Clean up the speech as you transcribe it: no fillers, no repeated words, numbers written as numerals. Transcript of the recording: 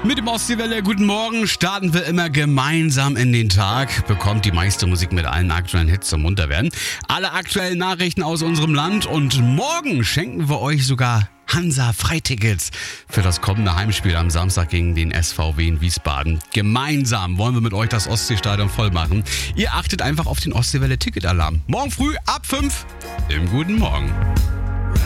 Mit dem Ostseewelle Guten Morgen starten wir immer gemeinsam in den Tag, bekommt die meiste Musik mit allen aktuellen Hits zum Munterwerden, alle aktuellen Nachrichten aus unserem Land und morgen schenken wir euch sogar Hansa-Freitickets für das kommende Heimspiel am Samstag gegen den SVW in Wiesbaden. Gemeinsam wollen wir mit euch das Ostseestadion voll machen. Ihr achtet einfach auf den Ostseewelle-Ticketalarm. Morgen früh ab 5 im Guten Morgen.